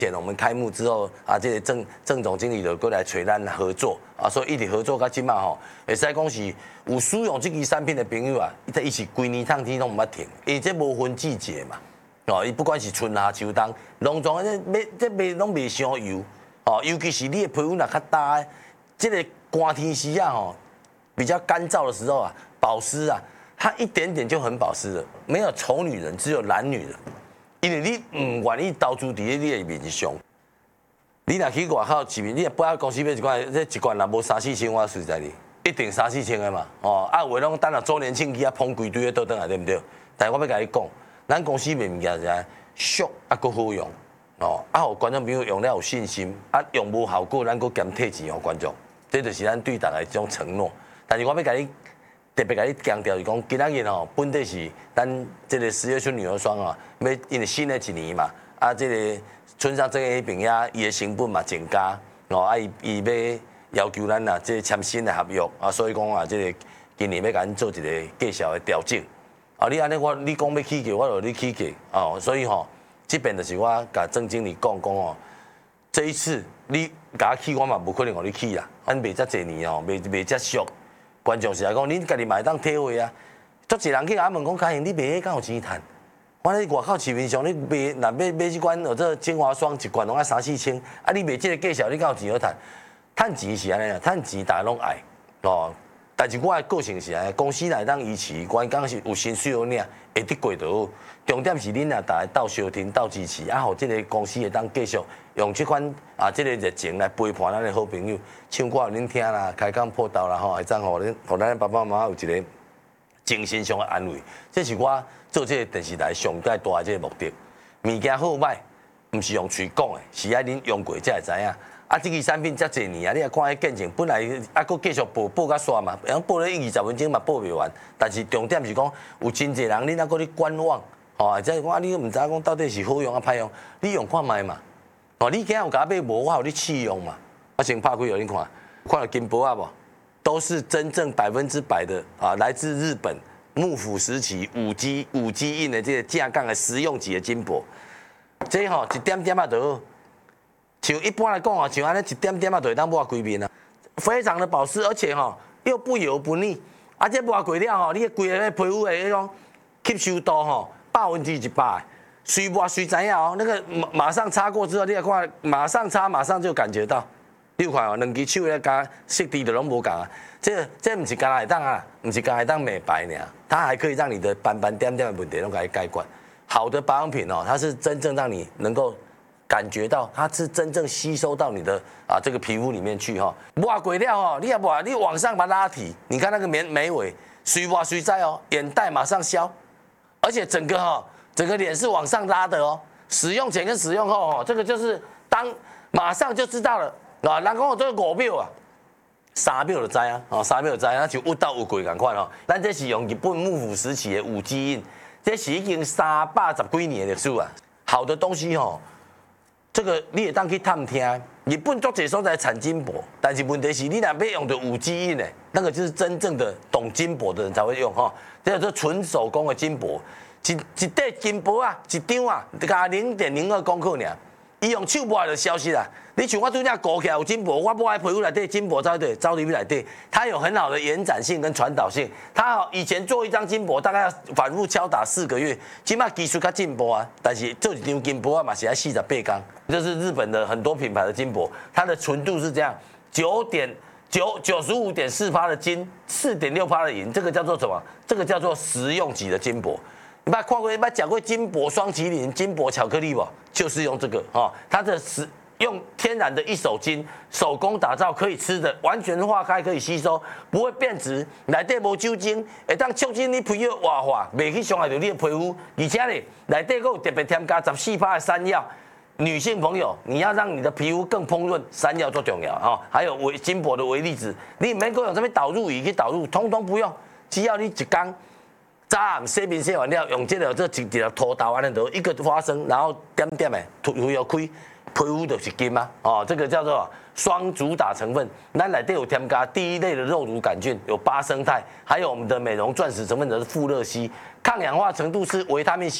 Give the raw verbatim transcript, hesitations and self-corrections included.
前我们开幕之后啊，这个郑郑总经理就过来找咱合作啊，所以一直合作到今嘛吼，会使讲是有使用这支产品的朋友啊，伊在一起规年趟天拢唔捌停，因为这无分季节嘛，哦，伊不管是春夏秋冬，农庄这卖这卖拢袂伤油，哦，尤其是你的皮肤若较大，这个寒天时啊吼，比较干燥的时候啊，保湿啊，它一点点就很保湿了，没有丑女人，只有懒女人。因为你唔愿意投资伫咧你的面上，你若去外口市面，你保险公司买一罐，这一罐若无三四千，我实在哩，一定三四千的嘛。哦，啊，有的拢等下周年庆去啊，捧规堆的倒转来，对不对？但是我要甲你讲，咱公司卖物件是俗啊，佫好用，哦，啊，互观众朋友用了有信心，啊，用无效果，咱佫减退钱互观众，这就是咱对大家一种承诺。但是我要甲你。特别甲你强调是讲，今仔日吼，本地是咱这个十月春女儿霜啊，要因为新的一年嘛，啊，这个村上正迄边遐伊的成本嘛增加，哦，啊，伊伊要要求咱啊，这签新的合约啊，所以讲啊，这个今年要甲咱做一个介绍的调整。啊，你安尼我你讲要起价，我就你起价哦，所以吼，这边就是我甲郑经理讲讲哦，这一次你甲我起，我嘛无可能互你起啦，咱卖遮侪年哦，卖卖遮俗。观众是来讲，恁家己嘛会当体会啊。足一人去甲我问讲，嘉颖，你卖迄敢有钱趁？我咧外口市面上，你卖若买买一罐或者精华霜一罐拢爱三四千，啊，你卖这个介绍，你敢有钱好趁？趁钱是安尼啊，趁钱大家拢爱哦。但是我的个性是安尼，公司来当支持，我讲是有薪水好领，会得过就好。重点是恁啊，大家斗相挺、斗支持，啊，互这个公司会当继续用这款啊，这个热情来陪伴咱的好朋友，唱歌互恁听啦，开讲破道啦吼，会当互恁、互咱爸爸妈妈有一个精神上的安慰。这是我做这个电视台上介大的这个目的。物件好歹，唔是用嘴讲的，是爱恁用过才会知影。啊，这个产品遮侪年啊，你也看迄见证，本来啊，佫继续报报甲煞嘛，然后报了一二十分钟嘛，报袂完。但是重点是讲，有真侪人恁还佫咧观望，吼，即係我你唔知講到底是好用啊歹用，你用看卖嘛。哦，你今日有甲買無，我互你試用嘛。我先拍開互恁看，看到金箔啊無？都是真正百分之百的啊，来自日本幕府時期五 G 五 G 印的這個正港的實用級的金箔。這吼一點點啊就好。像一般来讲啊，像安尼一点点啊，就会当抹规面啊，非常的保湿，而且吼又不油不腻，而且抹过了吼，你规个皮肤的迄种吸收度吼百分之一百，随抹随知影哦，那个马马上擦过之后，你来看，马上擦马上就感觉到，你有看哦，两只手咧加色滴的拢无共啊，这这不是干会当啊，不是干会当美白呢，它还可以让你的斑斑点点的问题拢可以解决。好的保养品哦，它是真正让你能够。感觉到它是真正吸收到你的啊这个皮肤里面去哈，抹过了哦，你也抹，你往上把它拉提，你看那个眉眉尾，随抹随在哦，眼袋马上消，而且整个哈整个脸是往上拉的哦，使用前跟使用后哦，这个就是当马上就知道了啊，人讲我这个五秒啊，三秒就知啊，哦三秒就知啊，就有到有过咁款哦，咱这是用日本幕府时期的五 G 印，这是已经三百十几年的历史啊，好的东西哦。这个你也当去探听，日本足侪所在产金箔，但是问题是你若要用的五 G 印呢，那个就是真正的懂金箔的人才会用哈。这叫做纯手工的金箔，一一块金箔啊，一张啊，加零点零二公克尔，伊用手抹就消失啦。你像我拄则裹起来有金箔，我抹在皮肤内底，金箔在对，招里面内底，它有很好的延展性跟传导性。它以前做一张金箔大概要反复敲打四个月，起码技术较进步啊。但是做一张金箔啊嘛是要四十八天，这是日本的很多品牌的金箔，它的纯度是这样，九点九九十五点四趴的金，四点六趴的银，这个叫做什么？这个叫做实用级的金箔。你把看过，你把讲过金箔双麒麟、金箔巧克力不？就是用这个哦，它的实。用天然的一手金手工打造，可以吃的，完全化开，可以吸收，不会变质，内底无酒精，会当促进你皮肤活化，袂去伤害到你的皮肤。而且呢，内底有特别添加十四趴的山药。女性朋友，你要让你的皮肤更蓬润，山药最重要哈。还有维金箔的微粒子，你免够用什么导入仪去导入，通通不用，只要你一缸。早暗洗面洗完了，用这个这一条涂豆安尼就一个花生，然后点点的涂油开。皮肤就是金啊，哦，这个叫做双主打成分，咱内底有添加第一类的肉毒杆菌，有八生态，还有我们的美容钻石成分的富乐烯，抗氧化程度是维他命 C。